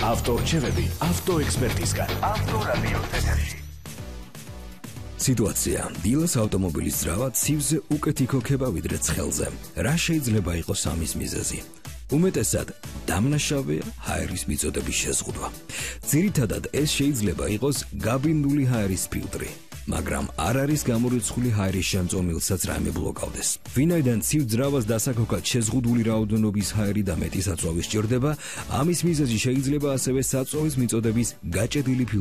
ავტორჩევები ავტოექსპერტისგან. ავტორადიოს ეთერში. სიტუაცია. დილას ავტომობილის ძრავა ცივზე უკეთ იქოქება ვიდრე ცხელზე. რა შეიძლება იყოს ამის მიზეზი? უმეტესად დამნაშავეა ჰაერის მიწოდების შეზღუდვა. ძირითადად ეს შეიძლება იყოს გაბინდული ჰაერის ფილტრი. მაგრამ არ არის გამორიცხული ჰაერის შემწომილსაც რაიმე ბლოკავდეს. ვინაიდან ცივ ძრავას დასაქოქად შეზღუდული რაოდენობის ჰაერი და მეტი საწვავი სჭირდება, ამის მიზეზი შეიძლება ასევე საწვავის მიწოდების გაჭედილი